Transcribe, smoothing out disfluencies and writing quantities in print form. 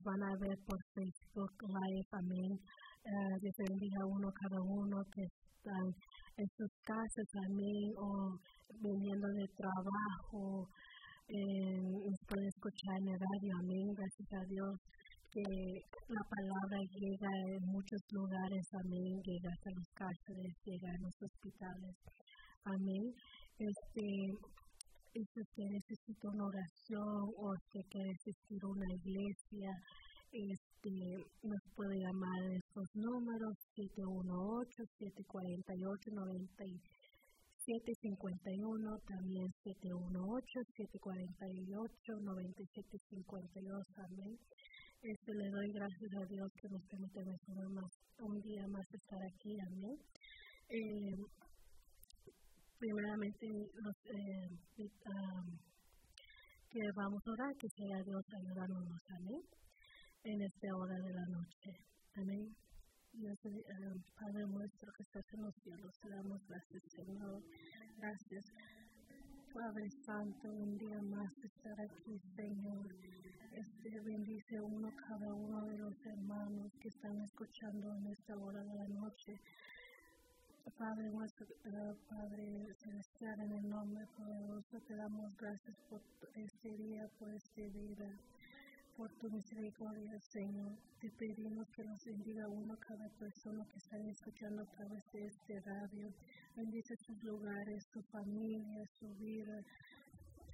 nos van a ver por Facebook Live, amén. Dios bendiga cada uno que están en sus casas, amén, o viniendo de trabajo, nos pueden escuchar en el radio, amén. Gracias a Dios que la palabra llega en muchos lugares, amén, llega hasta los cárceles, llega a los hospitales, amén. Si usted necesita una oración o si quiere asistir a una iglesia, nos puede llamar a estos números 718-748-9751, también 718-748-9752, amén. Le doy gracias a Dios que nos permite un día más estar aquí, amén. Primeramente, que vamos a orar, que sea Dios ayudándonos, amén, en esta hora de la noche, amén. Dios, Padre nuestro que estás en los cielos, te damos gracias, Señor, gracias, Padre Santo, un día más estar aquí, Señor. Bendice cada uno de los hermanos que están escuchando en esta hora de la noche. Padre nuestro, Padre celestial, en el nombre poderoso, te damos gracias por este día, por este día, por tu misericordia, Señor. Te pedimos que nos bendiga cada persona que está escuchando a través de este radio. Bendice sus lugares, su familia, su vida.